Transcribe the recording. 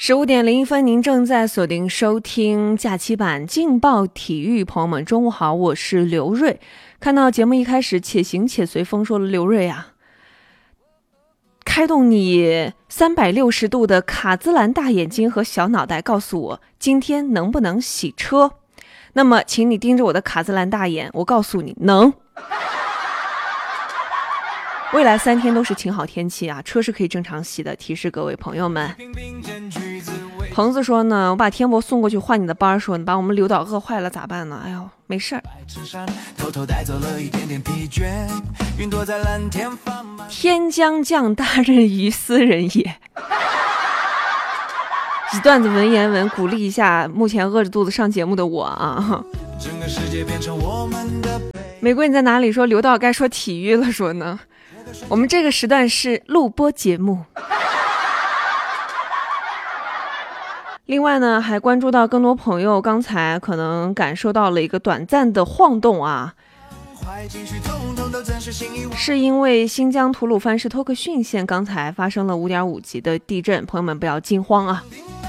15:01，您正在锁定收听假期版劲爆体育。朋友们，中午好，我是刘瑞。看到节目一开始且行且随风说了，刘瑞啊，开动你360度的卡姿兰大眼睛和小脑袋，告诉我今天能不能洗车？那么请你盯着我的卡姿兰大眼，我告诉你能。未来3天都是晴好天气啊，车是可以正常洗的，提示各位朋友们。彭子说呢，我把天博送过去换你的班，说你把我们刘导饿坏了咋办呢？哎呦，没事儿。天将降大任于斯人也。一段子文言文鼓励一下目前饿着肚子上节目的我啊。玫瑰你在哪里？说刘导该说体育了，说呢我们这个时段是录播节目。另外呢，还关注到更多朋友刚才可能感受到了一个短暂的晃动啊，是因为新疆吐鲁番市托克逊县刚才发生了5.5级的地震，朋友们不要惊慌啊。